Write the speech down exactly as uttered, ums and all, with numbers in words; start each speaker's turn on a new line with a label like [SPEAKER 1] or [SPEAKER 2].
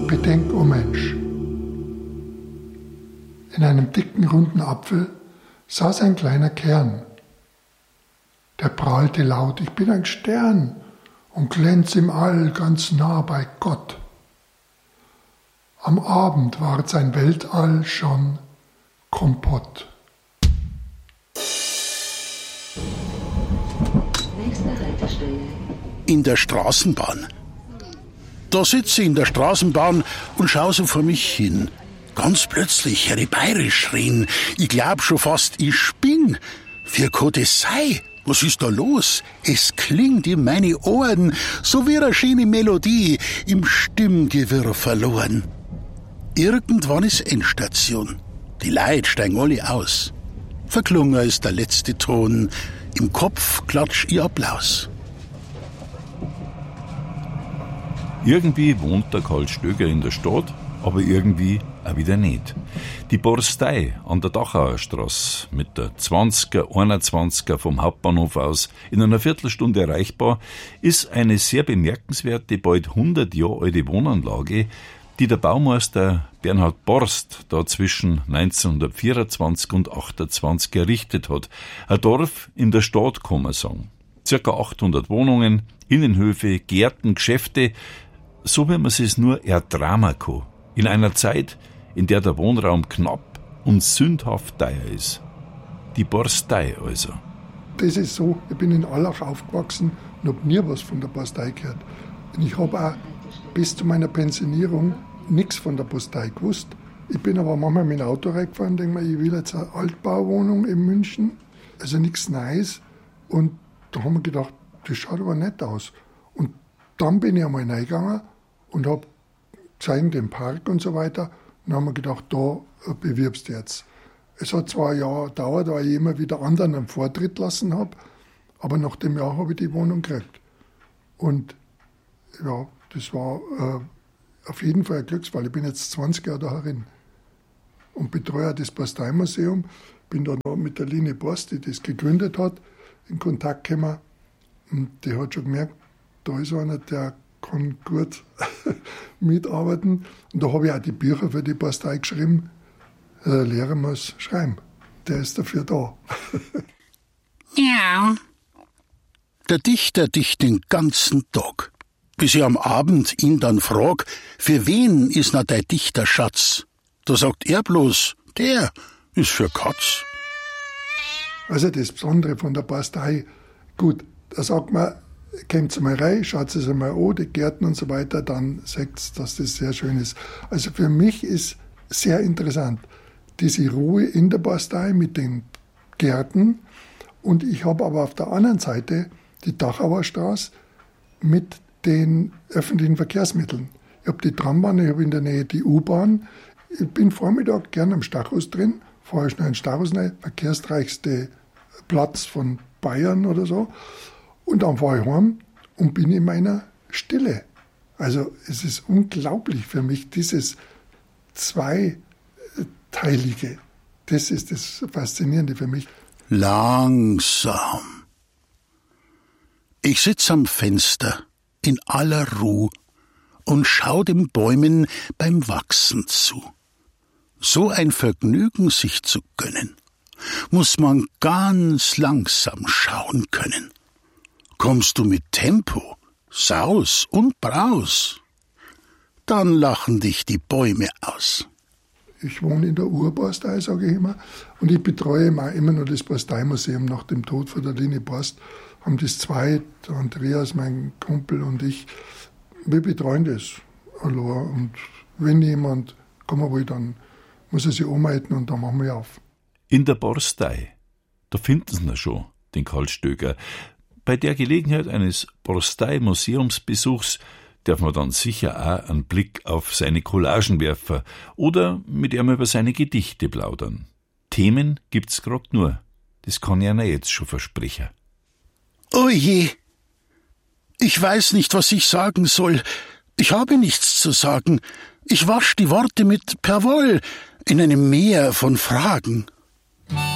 [SPEAKER 1] Bedenk, o Mensch. In einem dicken, runden Apfel saß ein kleiner Kern. Der prahlte laut, ich bin ein Stern und glänz im All ganz nah bei Gott. Am Abend ward sein Weltall schon Kompott.
[SPEAKER 2] In der Straßenbahn. Da sitze ich in der Straßenbahn und schau so vor mich hin. Ganz plötzlich höre ich bayerisch schrien. Ich glaub schon fast, ich spinn. Wie kann das sein? Was ist da los? Es klingt in meine Ohren, so wie eine schöne Melodie im Stimmgewirr verloren. Irgendwann ist Endstation. Die Leute steigen alle aus. Verklungen ist der letzte Ton. Im Kopf klatscht ihr Applaus.
[SPEAKER 3] Irgendwie wohnt der Karl Stöger in der Stadt, aber irgendwie auch wieder nicht. Die Borstei an der Dachauer Straße mit der zwanziger, einundzwanziger vom Hauptbahnhof aus in einer Viertelstunde erreichbar, ist eine sehr bemerkenswerte, bald hundert Jahre alte Wohnanlage, die der Baumeister Bernhard Borst da zwischen neunzehnhundertvierundzwanzig und achtundzwanzig errichtet hat. Ein Dorf in der Stadt, kann man sagen. Circa achthundert Wohnungen, Innenhöfe, Gärten, Geschäfte, so wie man es nur erdramen kann. In einer Zeit, in der der Wohnraum knapp und sündhaft teuer ist. Die Borstei also.
[SPEAKER 1] Das ist so, ich bin in Allach aufgewachsen und habe nie was von der Borstei gehört. Und ich habe auch bis zu meiner Pensionierung nichts von der Borstei gewusst. Ich bin aber manchmal mit dem Auto reingefahren und denke mir, ich will jetzt eine Altbauwohnung in München, also nichts Neues. Und da haben wir gedacht, das schaut aber nett aus. Und dann bin ich einmal reingegangen und habe gezeigt den Park und so weiter. Und dann haben wir gedacht, da bewirbst du jetzt. Es hat zwar ein Jahr gedauert, weil ich immer wieder anderen einen Vortritt lassen habe, aber nach dem Jahr habe ich die Wohnung gekriegt. Und ja, das war äh, auf jeden Fall ein Glücksfall. Ich bin jetzt zwanzig Jahre da herin und betreue das Borstei-Museum. Bin dann mit der Line Borst, die das gegründet hat, in Kontakt gekommen. Und die hat schon gemerkt, da ist einer, der kann gut mitarbeiten. Und da habe ich auch die Bücher für die Borstei geschrieben. Der Lehrer muss schreiben. Der ist dafür da.
[SPEAKER 2] Ja. Der Dichter dichtet den ganzen Tag, bis ich am Abend ihn dann frag, für wen ist na dein Dichterschatz? Da sagt er bloß, der ist für Katz.
[SPEAKER 1] Also das Besondere von der Borstei, gut, da sagt man, kommt mal rein, schaut es einmal an, die Gärten und so weiter, dann sagt es, dass das sehr schön ist. Also für mich ist sehr interessant, diese Ruhe in der Borstei mit den Gärten. Und ich habe aber auf der anderen Seite die Dachauer Straße mit den öffentlichen Verkehrsmitteln. Ich habe die Trambahn, ich habe in der Nähe die U-Bahn. Ich bin Vormittag gern am Stachus drin, fahre schnell in Stachus rein, verkehrsreichste Platz von Bayern oder so. Und dann fahre ich heim und bin in meiner Stille. Also es ist unglaublich für mich, dieses Zweiteilige. Das ist das Faszinierende für mich.
[SPEAKER 2] Langsam. Ich sitz am Fenster in aller Ruhe und schau den Bäumen beim Wachsen zu. So ein Vergnügen sich zu gönnen, muss man ganz langsam schauen können. Kommst du mit Tempo, Saus und Braus, dann lachen dich die Bäume aus.
[SPEAKER 1] Ich wohne in der Urborstei, sage ich immer, und ich betreue immer noch das Borstei-Museum. Nach dem Tod von der Line Borst haben das zwei, der Andreas, mein Kumpel und ich, wir betreuen das allein. Und wenn jemand kommen will, dann muss er sich umhalten und dann machen wir auf.
[SPEAKER 3] In der Borstei, da finden Sie ihn schon, den Karl Stöger. Bei der Gelegenheit eines Borstei-Museumsbesuchs darf man dann sicher auch einen Blick auf seine Collagen werfen oder mit ihm über seine Gedichte plaudern. Themen gibt's grad nur. Das kann ich einer jetzt schon versprechen.
[SPEAKER 2] Oh je! Ich weiß nicht, was ich sagen soll. Ich habe nichts zu sagen. Ich wasch die Worte mit Perwoll in einem Meer von Fragen.